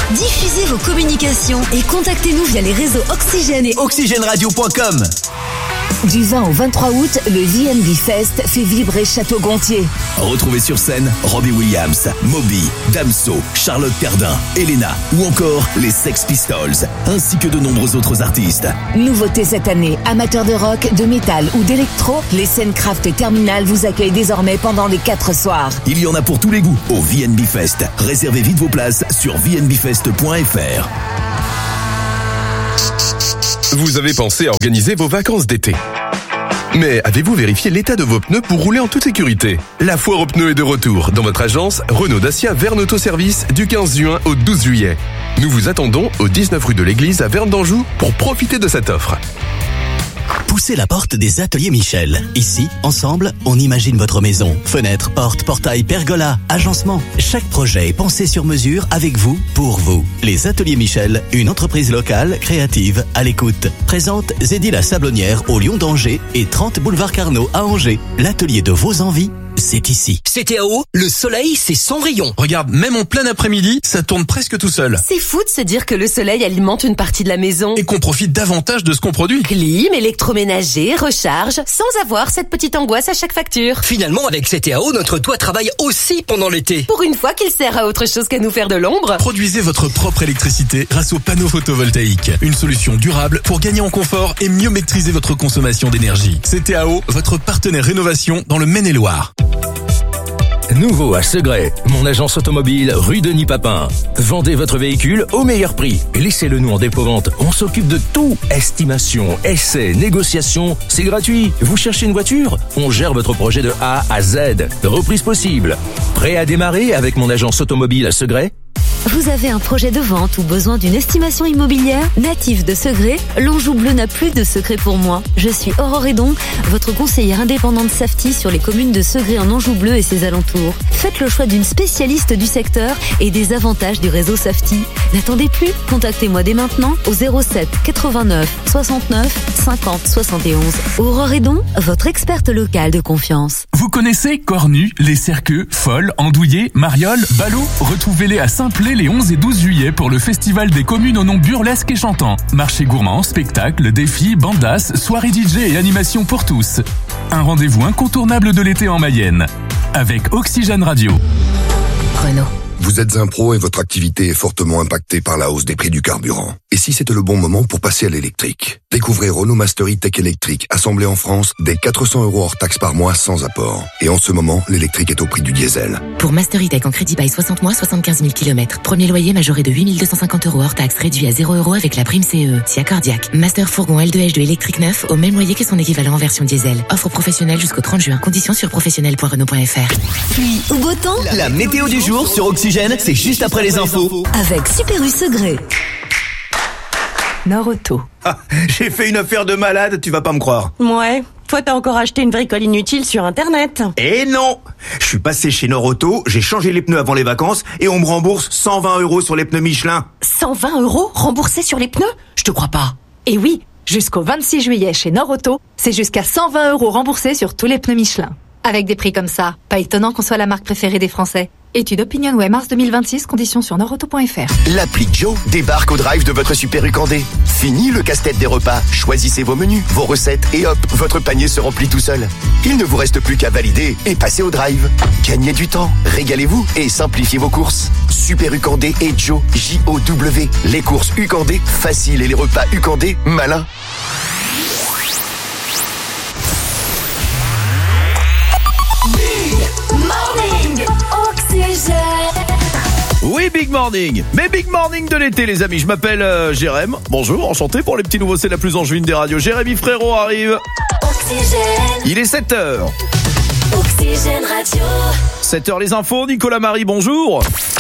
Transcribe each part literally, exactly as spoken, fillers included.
Diffusez vos communications et contactez-nous via les réseaux Oxygène et oxygène radio point com. Du vingt au vingt-trois août, le V N B Fest fait vibrer Château-Gontier. Retrouvez sur scène Robbie Williams, Moby, Damso, Charlotte Cardin, Elena ou encore les Sex Pistols, ainsi que de nombreux autres artistes. Nouveauté cette année, amateurs de rock, de métal ou d'électro, les scènes Craft et Terminal vous accueillent désormais pendant les quatre soirs. Il y en a pour tous les goûts au V N B Fest. Réservez vite vos places sur v n b fest point f r. Vous avez pensé à organiser vos vacances d'été. Mais avez-vous vérifié l'état de vos pneus pour rouler en toute sécurité ? La foire aux pneus est de retour dans votre agence Renault Dacia Verne Auto Service du quinze juin au douze juillet. Nous vous attendons au dix-neuf rue de l'Église à Verne d'Anjou pour profiter de cette offre. Poussez la porte des Ateliers Michel. Ici, ensemble, on imagine votre maison. Fenêtres, portes, portails, pergolas, agencements. Chaque projet est pensé sur mesure avec vous, pour vous. Les Ateliers Michel, une entreprise locale, créative, à l'écoute. Présente Zédy la Sablonnière au Lion d'Angers et trente boulevard Carnot à Angers. L'atelier de vos envies, c'est ici. C T A O, le soleil, c'est sans rayon. Regarde, même en plein après-midi, ça tourne presque tout seul. C'est fou de se dire que le soleil alimente une partie de la maison. Et qu'on profite davantage de ce qu'on produit. Clim, électroménager, recharge, sans avoir cette petite angoisse à chaque facture. Finalement, avec C T A O, notre toit travaille aussi pendant l'été. Pour une fois qu'il sert à autre chose qu'à nous faire de l'ombre. Produisez votre propre électricité grâce aux panneaux photovoltaïques. Une solution durable pour gagner en confort et mieux maîtriser votre consommation d'énergie. C T A O, votre partenaire rénovation dans le Maine-et-Loire. Nouveau à Segré, mon agence automobile rue Denis Papin. Vendez votre véhicule au meilleur prix. Laissez-le nous en dépôt-vente. On s'occupe de tout. Estimation, essai, négociation, c'est gratuit. Vous cherchez une voiture ? On gère votre projet de A à Z. Reprise possible. Prêt à démarrer avec mon agence automobile à Segré ? Vous avez un projet de vente ou besoin d'une estimation immobilière ? Natif de Segré, l'Anjou Bleu n'a plus de secret pour moi. Je suis Aurore Edon, votre conseillère indépendante Safety sur les communes de Segré en Anjou Bleu et ses alentours. Faites le choix d'une spécialiste du secteur et des avantages du réseau Safety. N'attendez plus, contactez-moi dès maintenant au zéro sept quatre-vingt-neuf soixante-neuf cinquante soixante et onze. Aurore Edon, votre experte locale de confiance. Vous connaissez Cornu, Les Cerqueux, Folle, Andouillé, Mariol, Ballot ? Retrouvez-les à Saint-Plé les onze et douze juillet pour le festival des communes au nom burlesque et chantant. Marché gourmand, spectacles, défis, bandas, soirées D J et animations pour tous. Un rendez-vous incontournable de l'été en Mayenne. Avec Oxygène Radio. Renault. Vous êtes un pro et votre activité est fortement impactée par la hausse des prix du carburant. Et si c'était le bon moment pour passer à l'électrique ? Découvrez Renault Mastery Tech électrique, assemblé en France, dès quatre cents euros hors taxe par mois sans apport. Et en ce moment, l'électrique est au prix du diesel. Pour Mastery Tech en crédit bail soixante mois, soixante-quinze mille kilomètres. Premier loyer majoré de huit mille deux cent cinquante euros hors taxe, réduit à zéro euros avec la prime C E E. Si accordiaque. Master fourgon L deux H deux électrique neuf au même loyer que son équivalent en version diesel. Offre professionnelle jusqu'au trente juin. Conditions sur professionnel point renault point f r. Pluie ou beau temps ? La météo du jour sur Oxygène, c'est juste après les infos. Avec Super U Segré. Nord Auto. Ah, j'ai fait une affaire de malade, tu vas pas me croire. Ouais, toi t'as encore acheté une bricole inutile sur internet. Eh non, je suis passé chez Nord Auto, j'ai changé les pneus avant les vacances et on me rembourse cent vingt euros sur les pneus Michelin. cent vingt euros remboursés sur les pneus ? Je te crois pas. Et oui, jusqu'au vingt-six juillet chez Nord Auto, c'est jusqu'à cent vingt euros remboursés sur tous les pneus Michelin. Avec des prix comme ça, pas étonnant qu'on soit la marque préférée des Français. Étude Opinionway mars deux mille vingt-six, conditions sur nord auto point f r. L'appli Joe débarque au drive de votre Super U Candé. Fini le casse-tête des repas. Choisissez vos menus, vos recettes et hop, votre panier se remplit tout seul. Il ne vous reste plus qu'à valider et passer au drive. Gagnez du temps, régalez-vous et simplifiez vos courses. Super U Candé et Joe, J O W. Les courses U Candé, faciles et les repas U Candé, malins. Oui, Big Morning. Mais Big Morning de l'été, les amis. Je m'appelle euh, Jérém. Bonjour, enchanté. Pour les petits nouveaux, c'est la plus enjouine des radios. Jérémy Frérot arrive. Oxygène. Il est sept heures. Oxygène Radio. sept heures les infos. Nicolas Marie, bonjour.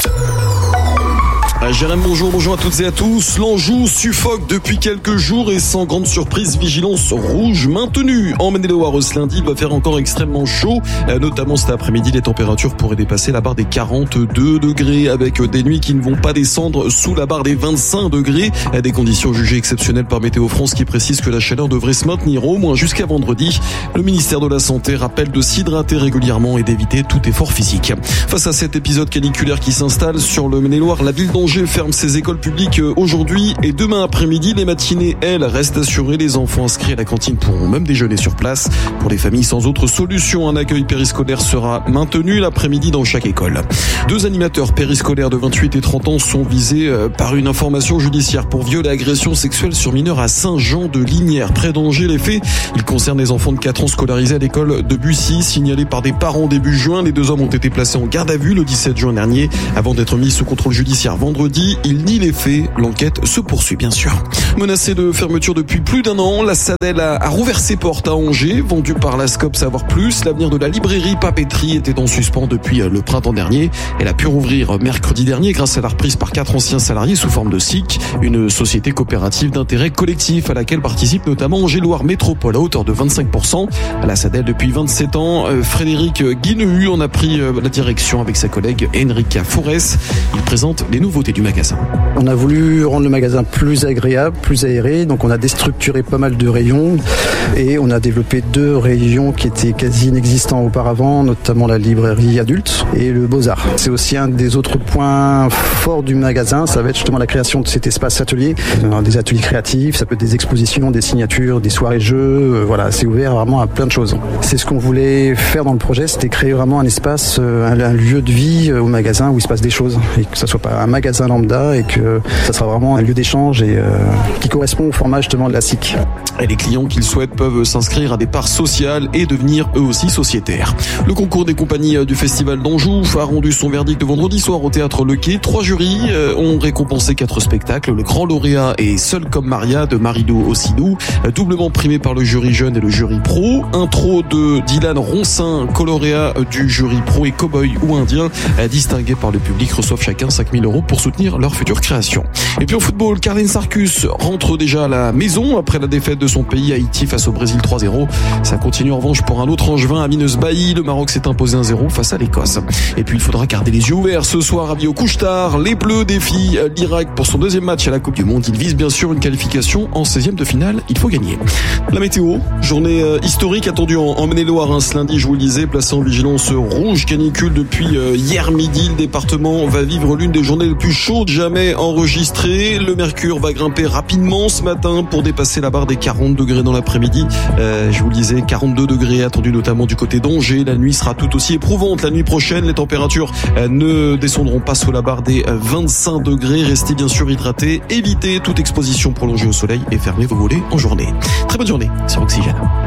Jérém, bonjour, bonjour à toutes et à tous. L'Anjou suffoque depuis quelques jours et sans grande surprise, vigilance rouge maintenue. En Maine-et-Loire ce lundi, il va faire encore extrêmement chaud, notamment cet après-midi. Les températures pourraient dépasser la barre des quarante-deux degrés avec des nuits qui ne vont pas descendre sous la barre des vingt-cinq degrés. Des conditions jugées exceptionnelles par Météo France qui précise que la chaleur devrait se maintenir au moins jusqu'à vendredi. Le ministère de la Santé rappelle de s'hydrater régulièrement et d'éviter tout effort physique. Face à cet épisode caniculaire qui s'installe sur le Maine-et-Loire, la ville d'Angers Angers ferme ses écoles publiques aujourd'hui et demain après-midi. Les matinées, elles, restent assurées. Les enfants inscrits à la cantine pourront même déjeuner sur place. Pour les familles sans autre solution, un accueil périscolaire sera maintenu l'après-midi dans chaque école. Deux animateurs périscolaires de vingt-huit et trente ans sont visés par une information judiciaire pour viol et agression sexuelle sur mineurs à Saint-Jean-de-Lignières, près d'Angers. Les faits, ils concernent les enfants de quatre ans scolarisés à l'école de Bussy, signalés par des parents début juin. Les deux hommes ont été placés en garde à vue le dix-sept juin dernier avant d'être mis sous contrôle judiciaire vendredi. Ils nient les faits. L'enquête se poursuit bien sûr. Menacée de fermeture depuis plus d'un an, la Sadel a, a rouvert ses portes à Angers. Vendue par la Scope Savoir Plus, l'avenir de la librairie Papeterie était en suspens depuis le printemps dernier. Elle a pu rouvrir mercredi dernier grâce à la reprise par quatre anciens salariés sous forme de S I C, une société coopérative d'intérêt collectif à laquelle participe notamment Angers-Loire Métropole à hauteur de vingt-cinq pour cent. À la Sadel depuis vingt-sept ans, Frédéric Guinehu en a pris la direction avec sa collègue Enrica Forès. Il présente les nouveautés du magasin. On a voulu rendre le magasin plus agréable, plus aéré, donc on a déstructuré pas mal de rayons et on a développé deux rayons qui étaient quasi inexistants auparavant, notamment la librairie adulte et le Beaux-Arts. C'est aussi un des autres points forts du magasin, ça va être justement la création de cet espace atelier, des ateliers créatifs, ça peut être des expositions, des signatures, des soirées jeux, voilà, c'est ouvert vraiment à plein de choses. C'est ce qu'on voulait faire dans le projet, c'était créer vraiment un espace, un, un lieu de vie au magasin où il se passe des choses et que ça soit pas un magasin lambda et que ça sera vraiment un lieu d'échange et euh, qui correspond au format justement de la S I C. Et les clients qui le souhaitent peuvent s'inscrire à des parts sociales et devenir eux aussi sociétaires. Le concours des compagnies du Festival d'Anjou a rendu son verdict vendredi soir au théâtre Le Quai. Trois jurys ont récompensé quatre spectacles. Le grand lauréat est Seul comme Maria de Marilou Ossidou, doublement primé par le jury jeune et le jury pro. Intro de Dylan Roncin, co-lauréat du jury pro, et Cowboy ou Indien, distingués par le public, reçoivent chacun cinq mille euros pour soutenir leur future création. Et puis en football, Carlin Sarkus rentre déjà à la maison après la défaite de son pays Haïti face au Brésil trois zéro. Ça continue en revanche pour un autre Angevin à Mineus-Bailly. Le Maroc s'est imposé un zéro face à l'Écosse. Et puis il faudra garder les yeux ouverts ce soir à Bio-Couche-Tard. Les Bleus défient l'Irak pour son deuxième match à la Coupe du Monde. Ils visent bien sûr une qualification en seizième de finale. Il faut gagner. La météo, journée euh, historique attendue en, en Maine-et-Loire. Hein, ce lundi, je vous le disais, placé en vigilance rouge canicule depuis euh, hier midi. Le département va vivre l'une des journées les plus chaudes jamais enregistrées. Le mercure va grimper rapidement ce matin pour dépasser la barre des quarante degrés dans l'après-midi. Euh, je vous le disais, quarante-deux degrés attendus notamment du côté d'Angers. La nuit sera tout aussi éprouvante. La nuit prochaine, les températures euh, ne descendront pas sous la barre des euh, vingt-cinq degrés. Restez bien sûr hydratés, évitez toute exposition prolongée au soleil et fermez vos volets en journée. Très bonne journée sur Oxygène.